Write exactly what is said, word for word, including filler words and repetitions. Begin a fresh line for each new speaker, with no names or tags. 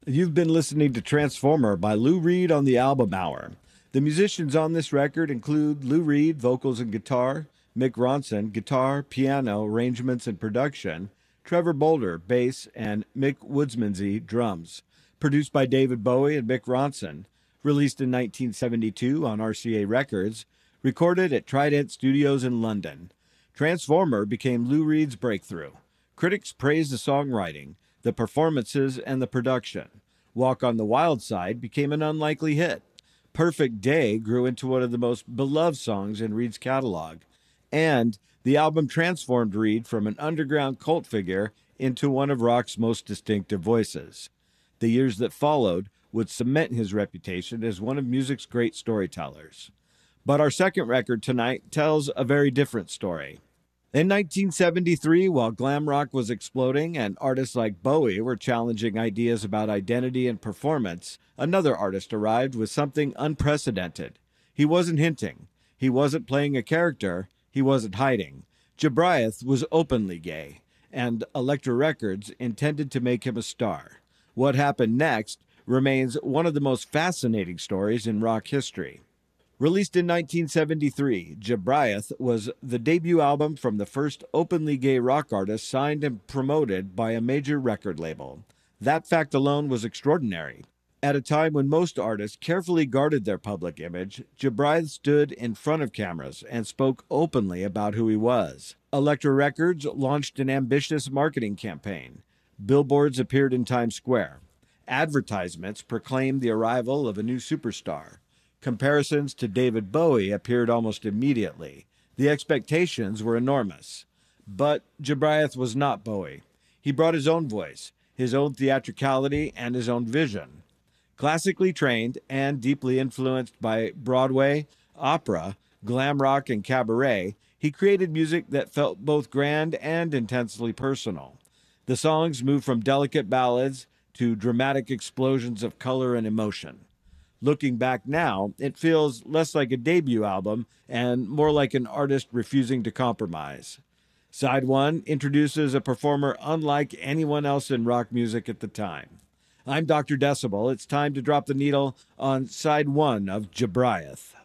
You've been listening to Transformer by Lou Reed on the Album Hour. The musicians on this record include Lou Reed, vocals and guitar, Mick Ronson, guitar, piano, arrangements and production, Trevor Boulder, bass, and Mick Woodsmansey, drums. Produced by David Bowie and Mick Ronson. Released in nineteen seventy-two on R C A Records. Recorded at Trident Studios in London. Transformer became Lou Reed's breakthrough. Critics praised the songwriting, the performances, and the production. Walk on the Wild Side became an unlikely hit. Perfect Day grew into one of the most beloved songs in Reed's catalog. And the album transformed Reed from an underground cult figure into one of rock's most distinctive voices. The years that followed would cement his reputation as one of music's great storytellers. But our second record tonight tells a very different story. In nineteen seventy-three, while glam rock was exploding and artists like Bowie were challenging ideas about identity and performance, another artist arrived with something unprecedented. He wasn't hinting. He wasn't playing a character. He wasn't hiding. Jobriath was openly gay, and Elektra Records intended to make him a star. What happened next remains one of the most fascinating stories in rock history. Released in nineteen seventy-three, Jobriath was the debut album from the first openly gay rock artist signed and promoted by a major record label. That fact alone was extraordinary. At a time when most artists carefully guarded their public image, Jobriath stood in front of cameras and spoke openly about who he was. Elektra Records launched an ambitious marketing campaign. Billboards appeared in Times Square. Advertisements proclaimed the arrival of a new superstar. Comparisons to David Bowie appeared almost immediately. The expectations were enormous. But Jobriath was not Bowie. He brought his own voice, his own theatricality, and his own vision. Classically trained and deeply influenced by Broadway, opera, glam rock, and cabaret, he created music that felt both grand and intensely personal. The songs moved from delicate ballads to dramatic explosions of color and emotion. Looking back now, it feels less like a debut album and more like an artist refusing to compromise. Side one introduces a performer unlike anyone else in rock music at the time. I'm Doctor Decibel. It's time to drop the needle on side one of Jobriath.